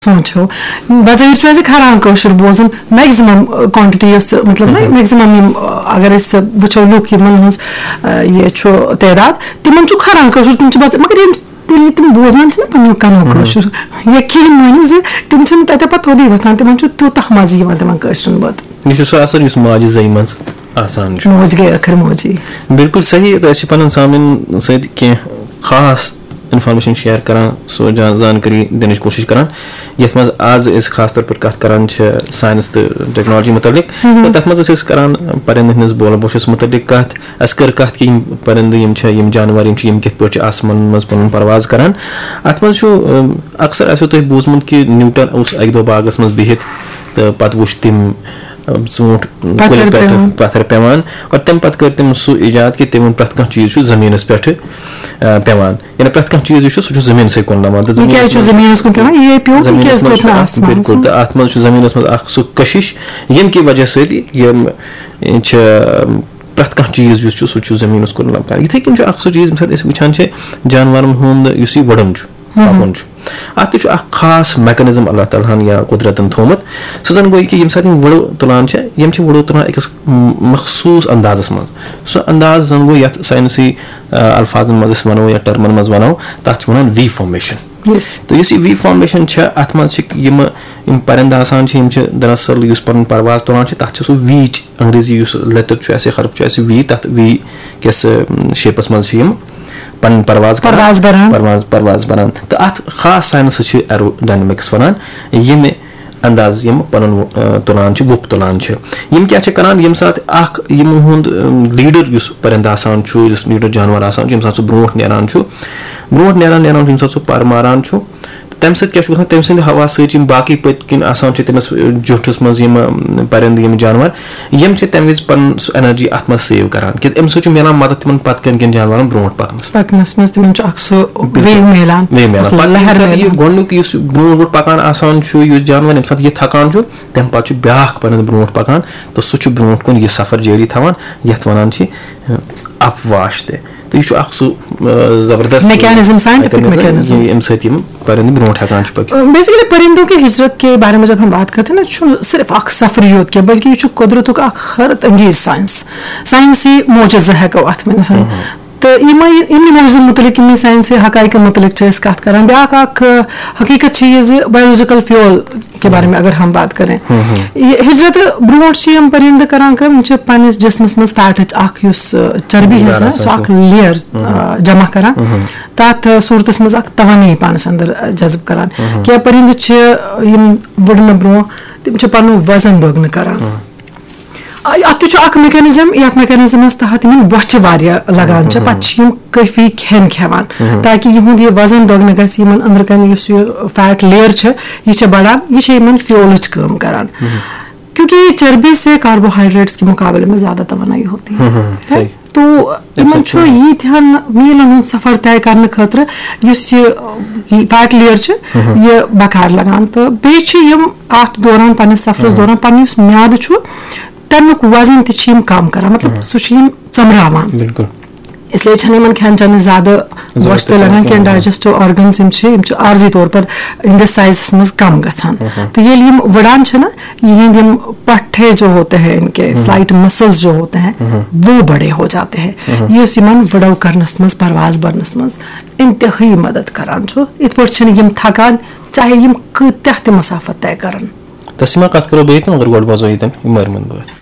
सोचो बजाय खरान कौशर बोजन मैक्सिमम क्वांटिटी मतलब मैक्सिमम अगर वो लूक ये तदाद तिमन खरान कौशर तुम मगर तुम बोजान पे कनो कौशर यकीन मानो तुम तथे पे थोड़ी वतान तिमन तूत मजा तिमन कौशर बात मौज गई आखिर मौजी बिल्कुल सही पन सामिन सह खास इन्फॉर्मेशन शेयर करान सो जानकारी दिन कोशिश करान यथ मज आज खास तौर पर कत करान साइंस तो टेक्नोलॉजी मुतलिक तो तथ मज करान परिंद हंस बोल बोशस मुतलिक कत अस कर कत कि परिंद यम जानवर यम कित पे आसमान मज पन परवाज करान अत मज अक्सर आसो तुह बूजमुत कि न्यूटन उस अक दो बागस मज बिहित तो पत वुच तिम ूंठ पत्थर पेवान और तम पत कर तिम सू इजाद कि तिम प्रत कह चीज जमीनस पे पेवान यानी प्रत कह चीज सह जमीन से कुन लमान बिल्कुल तो अत मज जमीनस मज सह कशिश यम की वजह सम प्रत कह चीज सह जमीनस कुन लमान इथे कन सह चीज वुचान जानवर हुंद वड़न पकुन अत खास मैकेनिज्म अल्लाह ताला या कुदरतन थोमुत सह जन गो कि यम साथ वड़ो तुलान यम वड़ो तुलान अकिस मखसूस अंदाजस मज सह अंदाज जन गो यथ साइंसी अल्फाजन मज वनो या टर्मन मज वनो तथ वनान वी फॉर्मेशन तो इस वी फॉर्मेशन अत मज परिंद आसान दरअसल पन परवाज तुलान तथ सह वीच अंग्रेजी लेतर हरफ वी तथ वी किस शेपस मज पन परवाज बनान तो अत खास साइंस एरोडायनामिक्स वनान यम अंदाज यम पन तुलान वुप तुलान यम क्या करान यम साथ यम हुंद लीडर परिंद आसान लीडर जानवर आसान यम साथ ब्रोट नेरान यम साथ पर मारान तम क्या तम सद हवा सम बाकी पत किन आसान तमिस जुठस मज परिंद यम जानवर यम तम वज पन एनर्जी अत मज सेव करान कि अम सत मिलान मदद तिमन पत कन जानवर ब्रोट पकनस मज तिमन गोनुक ब्रोट पकान आसान जानवर यम साथ यह थकान तम पे ब्या परिंद ब्रोट पकान तो सह ब्रोट कुन यह सफर जारी थवान यथ वनान अपवाश ते तो यह जबरदस्त परिंद ब्रोट हेकान बेसिकली परिंदों की हिजरत के बारे में जब हम बात करते हैं ना सिर्फ सफर योत के बल्कि यह कुदरत हैरत अंगेज साइंसी मोजज़ा हेको अत वन तो मोजन मुतलिक साइंसी हकाइक मुतलिक कत करान ब्या हकीकत बायोलॉजिकल फ्यूल के बारे में अगर हम बात करें हिजरत ब्रोट परिंद करान पन्निस जिस्मस मज फैट चर्बी है सह लेयर जमा करान तथ सूरतस मज तवानी पानस अंदर जज्ब करान क्या परिंद वुड़न ब्रो तिम पन वजन दोगुन करान अत मैकेनिज्म यथ मैकेनिज्मस तहत बोच लगान पे काफी खेन खेवान ताकि यह वजन दोगुन गन अंदर कन फैट लेयर यह बढ़ान यह फ्यूलच काम करान क्योंकि चर्बी से कार्बोहाइड्रेट्स के मुकाबले में ज्यादा तवानाई होती है तो ये ध्यान मीलन सफर तय करने खतर फैट लेयर यह बकार लगान तो अत दौरान पन्निस सफरस दौरान पन म्याद तमिक वजन तम कम कर मतलब सह चमरावान बिल्कुल इसलिए इन खेन चेन ज्यादा गोश तो लगान कि डाइजेस्टिव ऑर्गन्स आर्जी तौर पर इंदिस साइजस मज कम गसान तो ये वड़ान यह पट्टे जो होते हैं इनके फ्लाइट मसल्स जो होते हैं वो बड़े हो जाते हैं ये वड़ो करनस मज परवाज बरनस मज इंतहाई मदद करान इत पे थकान चाहे कत्या मुसाफत तय करान तस्मा कत करो बे मगर गोड बजो